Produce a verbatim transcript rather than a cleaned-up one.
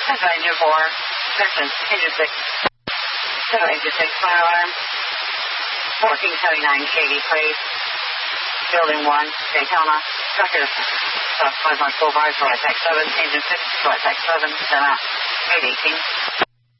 Central Engine four. Distance, Engine six. Central Engine six, fire alarm. fourteen seventy-nine Katy Place. Building one, Daytona. Structure. Plus five point four five, flight tech seven. Engine six, flight tech seven. Then out. eight eighteen.